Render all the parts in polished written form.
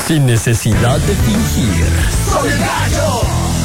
sin necesidad de fingir. ¡Soy el gallo!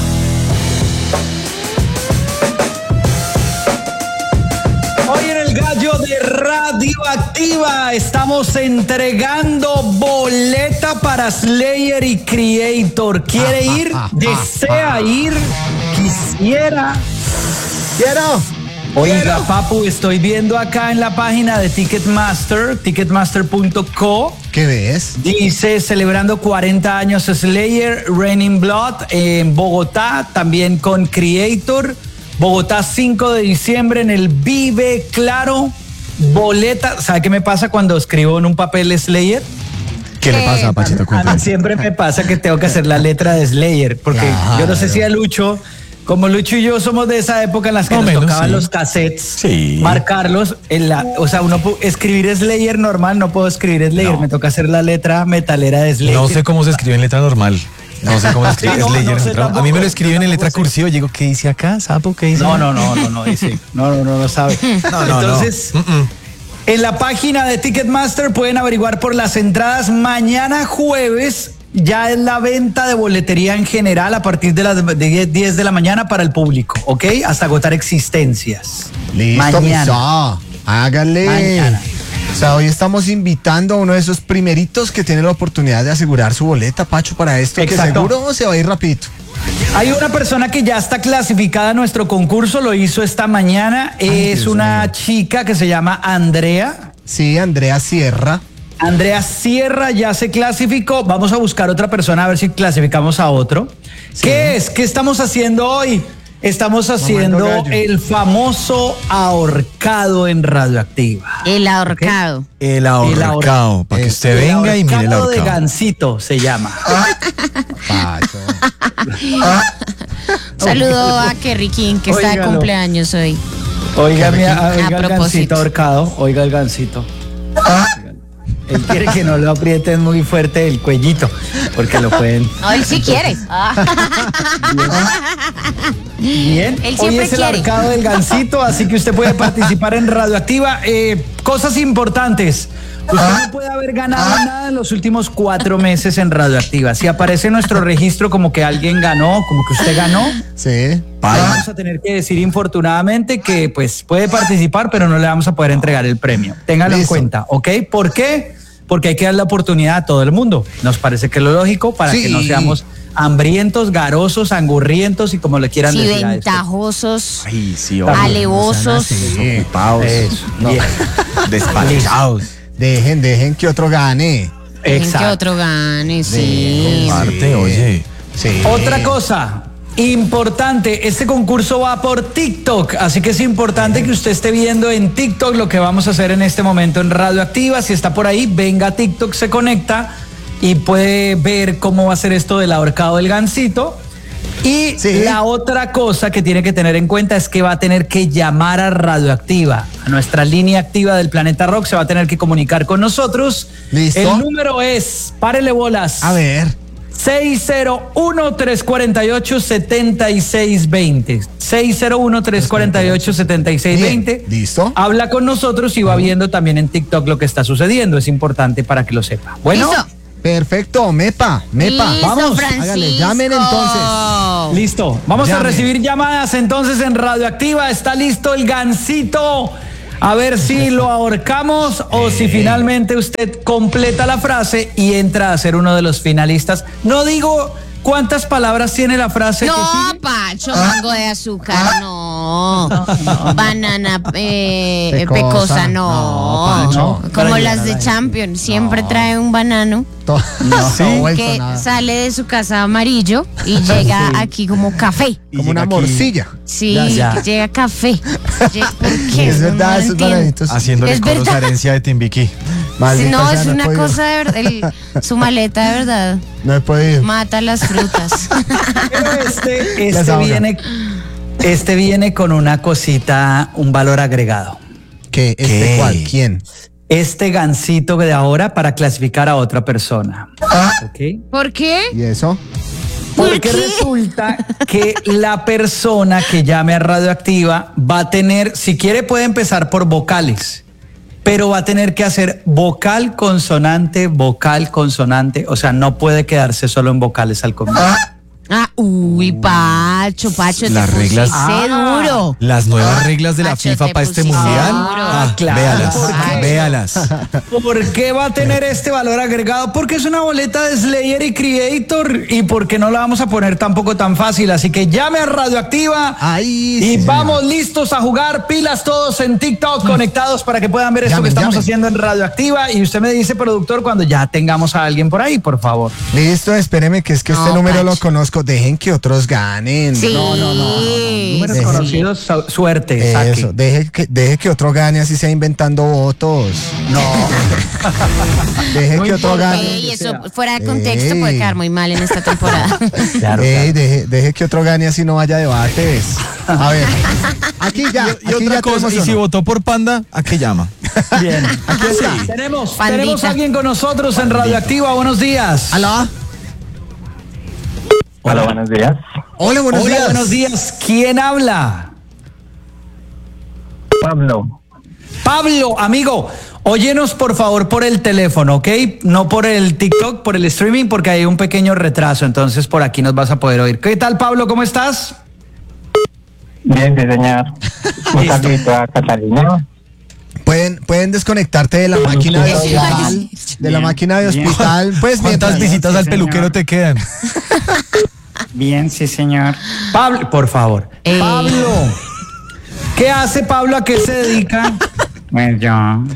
Hoy en el Gallo de Radioactiva estamos entregando boleta para Slayer y Creator. ¿Quiere ir? ¿Desea ir? ¿Quisiera? ¡Quiero! Oiga, papu, estoy viendo acá en la página de Ticketmaster, ticketmaster.co. ¿Qué ves? Dice, celebrando 40 años Slayer, Raining Blood en Bogotá, también con Creator. Bogotá, 5 de diciembre en el Vive Claro. Boleta. ¿Sabe qué me pasa cuando escribo en un papel Slayer? ¿Qué le pasa, Pachito? A mí siempre me pasa que tengo que hacer la letra de Slayer, porque Claro. yo no sé si a Lucho, como Lucho y yo somos de esa época en las que nos tocaban los cassettes, marcarlos, o sea, escribir Slayer normal, no puedo escribir Slayer, me toca hacer la letra metalera de Slayer. No sé cómo se escribe en letra normal. No sé cómo se escribe Slayer. no sé tampoco, a mí me lo escriben en letra cursiva. Yo digo, ¿qué dice acá, sapo? ¿Qué dice? No, dice. No sabe. Entonces, en la página de Ticketmaster pueden averiguar por las entradas. Mañana jueves ya es la venta de boletería en general a partir de las 10 de la mañana para el público, ¿ok? Hasta agotar existencias. Listo, mañana. Hágale. Mañana. O sea, hoy estamos invitando a uno de esos primeritos que tiene la oportunidad de asegurar su boleta, Pacho, para esto. Exacto. Que seguro se va a ir rapidito. Hay una persona que ya está clasificada en nuestro concurso, lo hizo esta mañana. Es una chica que se llama Andrea. Sí, Andrea Sierra. Andrea Sierra ya se clasificó. Vamos a buscar otra persona a ver si clasificamos a otro. Sí. ¿Qué es? ¿Qué estamos haciendo hoy? Estamos haciendo el famoso ahorcado en Radioactiva. El ahorcado. ¿Okay? El ahorcado. Para que usted venga y mire el ahorcado. El de Gansito se llama. Saludo a Kerry King, que está de cumpleaños hoy. Oiga el Gansito ahorcado. Oiga el Gansito. Él quiere que no lo aprieten muy fuerte el cuellito, porque lo pueden... No, él sí quiere. Bien, Él hoy siempre es el quiere. ahorcado del Gansito, así que usted puede participar en Radioactiva. Cosas importantes. Usted no puede haber ganado nada en los últimos 4 meses en Radioactiva. Si aparece en nuestro registro como que alguien ganó, como que usted ganó, sí, vamos a tener que decir infortunadamente que pues puede participar, pero no le vamos a poder entregar el premio. Téngalo en cuenta, ¿ok? ¿Por qué? Porque hay que dar la oportunidad a todo el mundo. Nos parece que es lo lógico para que no seamos hambrientos, garosos, angurrientos y como le quieran decir. Sí, ventajosos, Ay, sí, alevosos. Ocupados. Despachados. Dejen que otro gane. Dejen que otro gane, sí. Comparte, oye. Sí. Otra cosa importante, este concurso va por TikTok, así que es importante que usted esté viendo en TikTok lo que vamos a hacer en este momento en Radioactiva. Si está por ahí, venga a TikTok, se conecta y puede ver cómo va a ser esto del ahorcado del Gansito. Y la otra cosa que tiene que tener en cuenta es que va a tener que llamar a Radioactiva, a nuestra línea activa del Planeta Rock, se va a tener que comunicar con nosotros. ¿Listo? El número es, párele bolas. A ver. 601-348-7620. 601-348-7620. ¿Listo? Habla con nosotros y va viendo también en TikTok lo que está sucediendo. Es importante para que lo sepa. Bueno. ¿Listo? Perfecto, Mepa. Listo, vamos. Francisco. Hágale, llamen entonces. Listo. Vamos Llame. a recibir llamadas entonces en Radioactiva. Está listo el Gansito. A ver si lo ahorcamos o si finalmente usted completa la frase y entra a ser uno de los finalistas. No digo cuántas palabras tiene la frase. No, que sigue. Pacho, mango de azúcar, no. Banana pecosa, no. Pacho. Como las de Champion, siempre trae un banano que sale de su casa amarillo y llega aquí como café. Como una morcilla. Sí, Ya. que llega café. ¿Por qué? Es verdad, esos entiendo. bananitos. Haciéndole Es coros a verdad. herencia de Timbiquí. Sí, Maldita no, sea, es he una podido. cosa de verdad. Su maleta de verdad No he podido. mata las frutas. Pero Ya sabrá. este viene con una cosita, un valor agregado. ¿Qué? ¿Qué? ¿Cuál? ¿Quién? Este Gansito de ahora para clasificar a otra persona. ¿Ok? ¿Por qué? ¿Y eso? Porque resulta que la persona que llame a Radioactiva va a tener, si quiere puede empezar por vocales pero va a tener que hacer vocal, consonante, o sea, no puede quedarse solo en vocales al comienzo. Uy, Pacho, Las te reglas. pusiste duro. Las nuevas reglas de la Pacho, FIFA te para este pusiste mundial. duro. Claro. Véalas, ¿Por qué? véalas. ¿Por qué va a tener este valor agregado? Porque es una boleta de Slayer y Creator y porque no la vamos a poner tampoco tan fácil. Así que llame a Radioactiva y vamos listos a jugar. Pilas todos en TikTok conectados para que puedan ver esto que estamos haciendo en Radioactiva. Y usted me dice, productor, cuando ya tengamos a alguien por ahí, por favor. Listo, espéreme que es que este número lo conozco. Dejen que otros ganen. Sí. No. Números conocidos, suerte. Eso, Saque. deje que otro gane así sea inventando votos. No. Deje que otro Ey, gane. eso fuera de contexto puede quedar muy mal en esta temporada. Claro. Deje que otro gane así no vaya a debates. A ver, aquí ya. Y aquí otra ya cosa, tenemos y si uno. votó por Panda, ¿a qué llama? Bien. Aquí está. Tenemos Pandita. a alguien con nosotros en Radioactiva. Buenos días. ¿Aló? Hola, buenos días. Hola, buenos Hola, días. buenos días. ¿Quién habla? Pablo, amigo, óyenos por favor por el teléfono, ¿ok? No por el TikTok, por el streaming, porque hay un pequeño retraso, entonces por aquí nos vas a poder oír. ¿Qué tal, Pablo? ¿Cómo estás? Bien, sí, señor. Un saludito a Catalina. Pueden desconectarte de la máquina de hospital. De la máquina de hospital. Pues ¿Cuántas mientras visitas al peluquero te quedan? Bien, sí, señor. Pablo, por favor. Pablo, ¿qué hace Pablo? ¿A qué se dedica? Pues yo.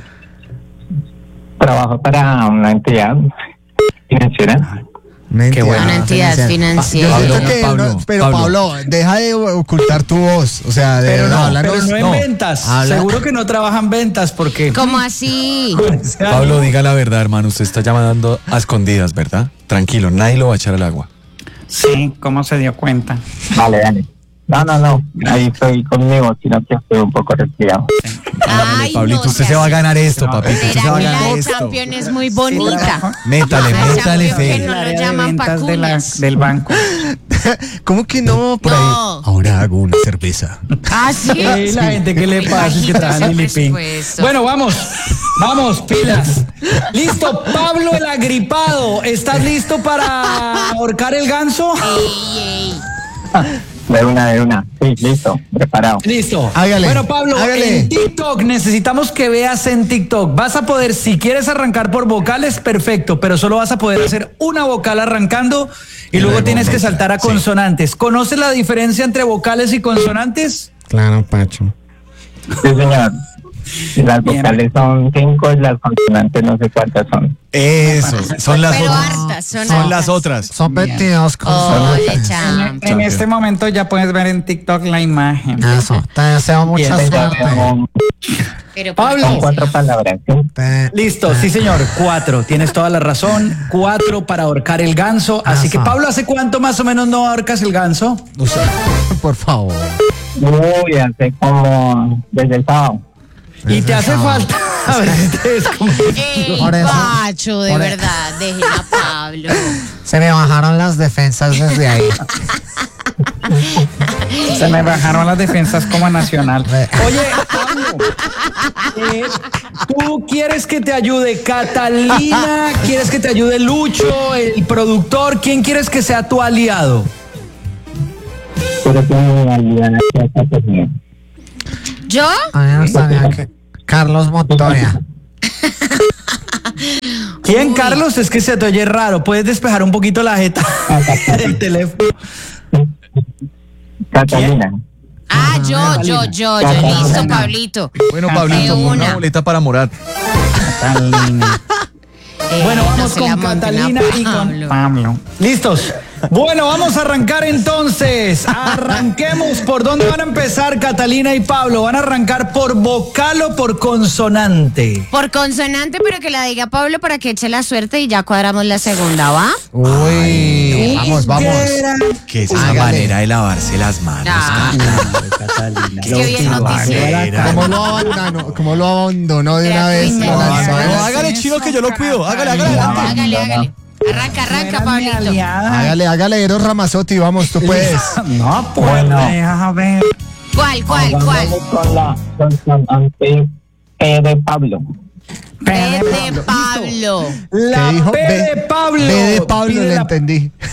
Trabajo para una entidad financiera. Mentira. Qué bueno. Una entidad financiera. Yo siento que Pablo, pero Pablo. Pablo, deja de ocultar tu voz. O sea, Pero no, háblanos. pero no en no. ventas. Habla. Seguro que no trabajan ventas porque... ¿Cómo así? Pablo, diga la verdad, hermano. Usted está llamando a escondidas, ¿verdad? Tranquilo, nadie lo va a echar al agua. Sí, ¿cómo se dio cuenta? Vale, dale. No. Ahí estoy conmigo, sino que estoy un poco resfriado. Ay, Pablito, no, usted se va a ganar esto, papito. Usted se Será va a que la ganar de esto. Champion es muy bonita. Métale La fe. Champion que no El lo área de llaman pa' ventas cuñas. del banco. ¿Cómo que no? Por No. ahí. Ahora hago una cerveza. Ah, sí. Ey, la gente que le Me pasa es que imagino trabaja en ese Lili Pink. presupuesto. Bueno, vamos, pilas. Listo, Pablo el agripado. ¿Estás listo para ahorcar el ganso? Ey. De una. Sí, listo, preparado. Listo. Hágale, Bueno, Pablo, hágale. en TikTok necesitamos que veas en TikTok. Vas a poder, si quieres arrancar por vocales, perfecto, pero solo vas a poder hacer una vocal arrancando y luego tienes que saltar a consonantes. ¿Conoces la diferencia entre vocales y consonantes? Claro, Pacho. Sí, señor. Las vocales son 5 y las consonantes no sé cuántas son. Eso, son las Pero otras. hartas, Son hartas. las otras. Son 22 Oye, Champion. En este momento ya puedes ver en TikTok la imagen. Eso. Te deseo mucha Bien. suerte. Pero Pablo. Son 4 palabras, ¿sí? Listo, sí señor, 4, tienes toda la razón, 4 para ahorcar el ganso, así que Ajá. Pablo, ¿hace cuánto más o menos no ahorcas el ganso? O sea, por favor. Uy, hace como desde el sábado. Y te hace falta, a ver si te desconectas. Ey, Por eso- Pacho, de por- verdad, dejen a Pablo. Se me bajaron las defensas desde ahí. Se me bajaron las defensas como nacional. Oye, Pablo, ¿tú quieres que te ayude Catalina? ¿Quieres que te ayude Lucho, el productor? ¿Quién quieres que sea tu aliado? Pero tengo una realidad aquí esta persona. ¿Yo? A mí me gustaría que Carlos Montoya. ¿Quién, Carlos? Es que se te oye raro. ¿Puedes despejar un poquito la jeta del teléfono? Catalina. Ah, yo, listo, Pablito. Bueno, De Pablito, una. una boleta para Morat. Catalina. Bueno, no vamos se con la monten a Catalina y con... Pablo. Pablo. ¿Listos? Bueno, vamos a arrancar entonces. Arranquemos. ¿Por dónde van a empezar Catalina y Pablo? ¿Van a arrancar por vocal o por consonante? Por consonante, pero que la diga Pablo para que eche la suerte y ya cuadramos la segunda, ¿va? Uy, vamos. Que es esa Hágale. manera de lavarse las manos. Ah, Catalina. es que bien noticiero. ¿Cómo lo abandonó de una vez? Gratuito. Lo lanzó. No, hágale, chino, que yo lo cuido. Hágale. Hágale. Arranca, Pablito. Hágale, Eros Ramazzotti, vamos, tú puedes. No, pues, Bueno. deja ver. ¿Cuál? Vamos con la consonante P de Pablo. B de Pablo. La ¿Qué dijo? P de Pablo. B de Pablo, Pide le la entendí.